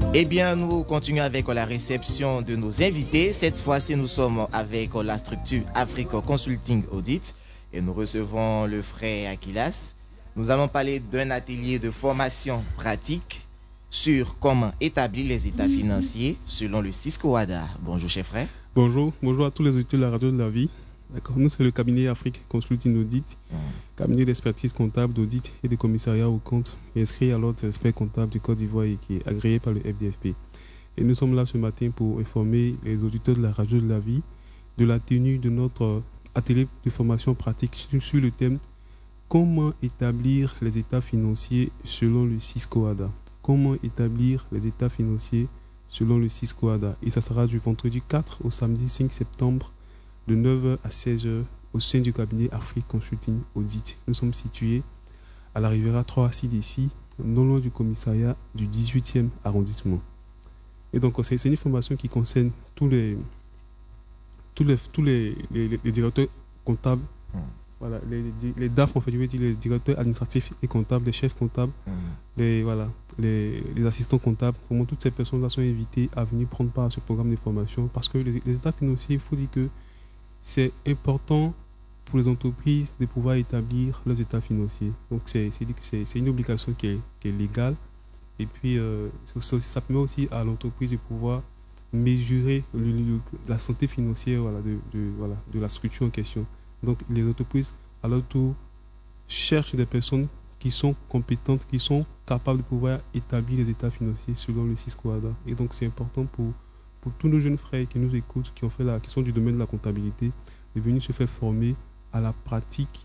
Eh bien, nous continuons avec la réception de nos invités. Cette fois-ci, nous sommes avec la structure Africa Consulting Audit et nous recevons le frère Aquilas. Nous allons parler d'un atelier de formation pratique sur comment établir les états financiers selon le Cisco ADA. Bonjour, cher frère. Bonjour à tous les auditeurs de la radio de la vie. D'accord. Nous, c'est le cabinet Afrique Consulting Audit, cabinet d'expertise comptable, d'audit et de commissariat aux comptes, inscrit à l'ordre des experts comptables du Côte d'Ivoire et qui est agréé par le FDFP. Et nous sommes là ce matin pour informer les auditeurs de la radio de la vie de la tenue de notre atelier de formation pratique sur le thème comment établir les états financiers selon le Cisco ADA. Comment établir les états financiers selon le Cisco ADA. Et ça sera du vendredi 4 au samedi 5 septembre de 9h à 16h au sein du cabinet Afrique Consulting Audit. Nous sommes situés à la Riviera 3 à CDC, non loin du commissariat du 18e arrondissement. Et donc, c'est une formation qui concerne tous les directeurs comptables, voilà, les DAF, en fait, je veux dire les directeurs administratifs et comptables, les chefs comptables, les assistants comptables. Vraiment, toutes ces personnes-là sont invitées à venir prendre part à ce programme de formation parce que les états financiers, il faut dire que c'est important pour les entreprises de pouvoir établir leurs états financiers. Donc, c'est une obligation qui est légale. Et puis, ça permet aussi à l'entreprise de pouvoir mesurer la santé financière de la structure en question. Donc, les entreprises, à leur tour, cherchent des personnes qui sont compétentes, qui sont capables de pouvoir établir les états financiers selon le Cisco ADA. Et donc, c'est important pour tous nos jeunes frères qui nous écoutent, qui sont du domaine de la comptabilité, de venir se faire former à la pratique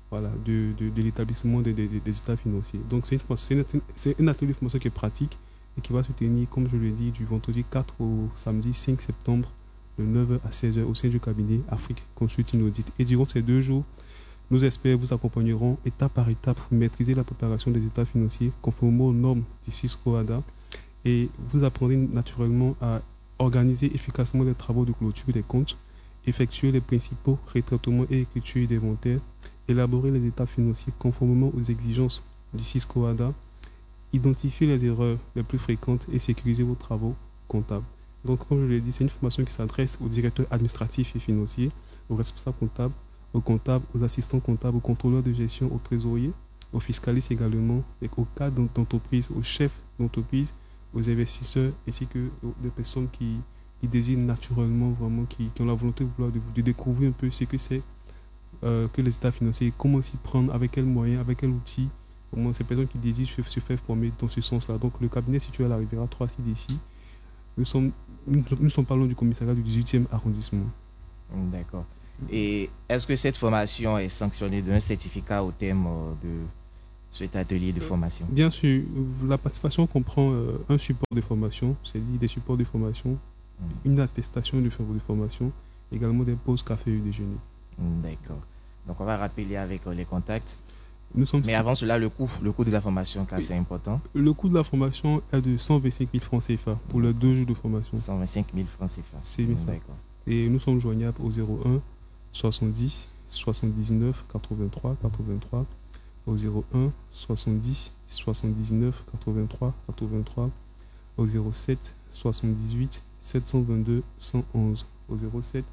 de l'établissement des états financiers. Donc, c'est un atelier de formation qui est pratique et qui va se tenir, comme je l'ai dit, du vendredi 4 au samedi 5 septembre de 9h à 16h au sein du cabinet Afrique Consulting Audit. Et durant ces 2 jours, nos experts vous accompagneront étape par étape pour maîtriser la préparation des états financiers conformément aux normes du Cisco ADA et vous apprendrez naturellement à organiser efficacement les travaux de clôture des comptes, effectuer les principaux retraitements et écritures d'inventaire, élaborer les états financiers conformément aux exigences du Cisco ADA, identifier les erreurs les plus fréquentes et sécuriser vos travaux comptables. Donc, comme je l'ai dit, c'est une formation qui s'adresse aux directeurs administratifs et financiers, aux responsables comptables, aux assistants comptables, aux contrôleurs de gestion, aux trésoriers, aux fiscalistes également, et aux cadres d'entreprise, aux chefs d'entreprise, aux investisseurs, ainsi que des personnes qui désirent naturellement, vraiment, qui ont la volonté de découvrir un peu ce que c'est que les états financiers, comment s'y prendre, avec quels moyens, avec quels outils. Vraiment, ces personnes qui désirent se faire former dans ce sens-là. Donc, le cabinet situé à la Riviera 3 d'ici. Nous sommes pas loin du commissariat du 18e arrondissement. D'accord. Et est-ce que cette formation est sanctionnée d'un certificat au thème de cet atelier de formation? Bien sûr, la participation comprend un support de formation, c'est-à-dire des supports de formation, une attestation de formation, également des pauses café et déjeuner. D'accord. Donc, on va rappeler avec les contacts. Mais avant cela, le coût de la formation, car c'est important. Le coût de la formation est de 125 000 francs CFA pour les 2 jours de formation. 125 000 francs CFA. C'est bien ça. D'accord. Et nous sommes joignables au 01 70 79 83 83, au 01 70 79 83 83, au 07 78 722 111, au 07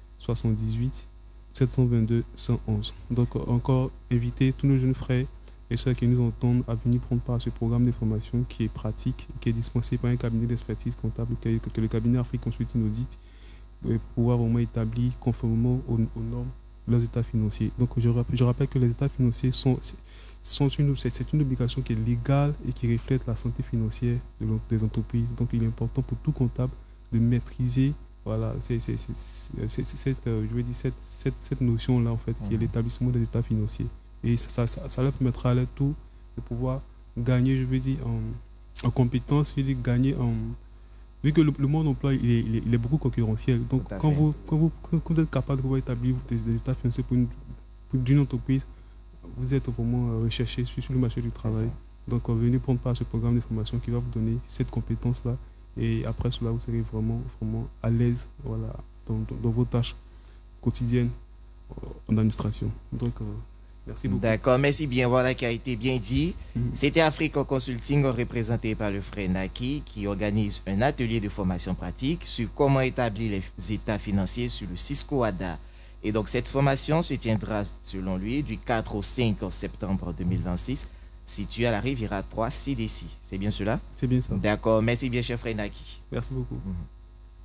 78 722 111. Donc, encore inviter tous nos jeunes frères et ceux qui nous entendent à venir prendre part à ce programme de formation qui est pratique, qui est dispensé par un cabinet d'expertise comptable que le cabinet Afrique Consulting Audit, pour pouvoir vraiment établir conformément aux normes leurs états financiers. Donc, je rappelle que les états financiers c'est une obligation qui est légale et qui reflète la santé financière des entreprises. Donc, il est important pour tout comptable de maîtriser cette notion-là, en fait, qui est l'établissement des états financiers. Et ça leur permettra à leur tour de pouvoir gagner, en compétences, gagner en... Vu que le monde d'emploi, il est beaucoup concurrentiel. Donc, quand vous êtes capable de pouvoir établir des états financiers d'une entreprise, vous êtes vraiment recherché sur le marché du travail. Donc, venez prendre part à ce programme de formation qui va vous donner cette compétence-là. Et après cela, vous serez vraiment à l'aise dans vos tâches quotidiennes en administration. Donc, Merci beaucoup. D'accord, merci bien. Voilà qui a été bien dit. C'était Africa Consulting représenté par le frère Naki qui organise un atelier de formation pratique sur comment établir les états financiers sur le Cisco ADA. Et donc cette formation se tiendra selon lui du 4 au 5 septembre 2026 situé à la Riviera 3 CDC. C'est bien cela? C'est bien ça. D'accord, merci bien cher frère Naki. Merci beaucoup.